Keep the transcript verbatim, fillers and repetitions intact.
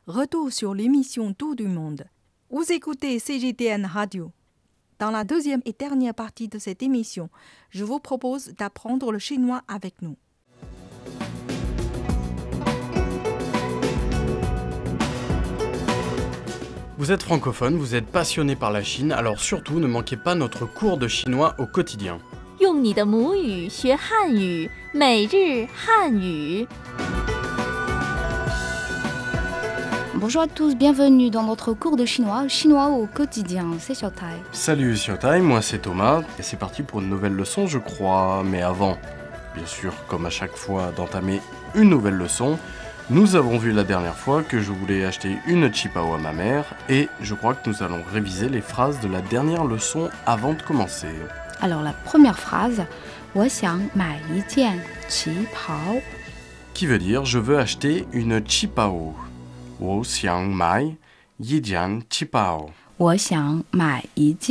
Retour sur l'émission Tour du monde. Vous écoutez C G T N Radio. Dans la deuxième et dernière partie de cette émission, je vous propose d'apprendre le chinois avec nous. Vous êtes francophone, vous êtes passionné par la Chine, alors surtout ne manquez pas notre cours de chinois au quotidien. 用你的母语学汉语，每日汉语。 Bonjour à tous, bienvenue dans notre cours de chinois, chinois au quotidien, c'est Xiaotai. Salut Xiaotai, moi c'est Thomas, et c'est parti pour une nouvelle leçon je crois, mais avant, bien sûr, comme à chaque fois d'entamer une nouvelle leçon, nous avons vu la dernière fois que je voulais acheter une chipao à ma mère, et je crois que nous allons réviser les phrases de la dernière leçon avant de commencer. Alors la première phrase, 我想买一件旗袍, qui veut dire je veux acheter une chipao. 我想买一件旗袍。 我想买一件